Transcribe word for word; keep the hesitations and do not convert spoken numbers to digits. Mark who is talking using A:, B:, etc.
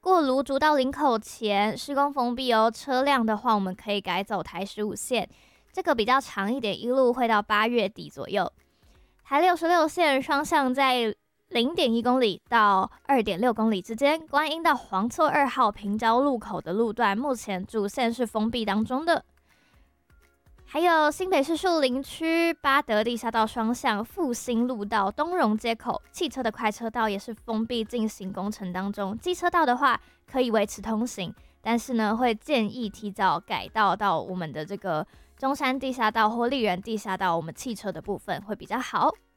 A: 过芦竹到林口前施工封闭哦，车辆的话我们可以改走台十五线，这个比较长一点，一路会到八月底左右。台六十六线双向在零点一公里到二点六公里之间，观音到黄厝二号平交路口的路段，目前主线是封闭当中的。还有新北市树林区八德地下道双向复兴路到东荣街口，汽车的快车道也是封闭进行工程当中。机车道的话可以维持通行，但是呢会建议提早改道到我们的这个中山地下道或丽园地下道，我们汽车的部分会比较好。